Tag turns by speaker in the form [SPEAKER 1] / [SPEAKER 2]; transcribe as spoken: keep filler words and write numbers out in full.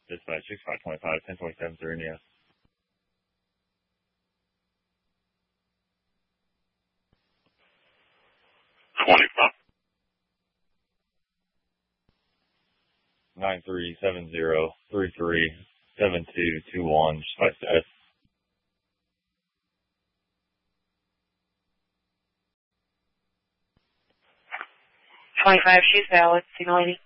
[SPEAKER 1] Dispatch six five two five, ten twenty-seven, Serenia.
[SPEAKER 2] twenty-five.
[SPEAKER 1] nine three seven zero, three three seven two two one, Spice S.
[SPEAKER 3] twenty-five, she's valid. Signal lady.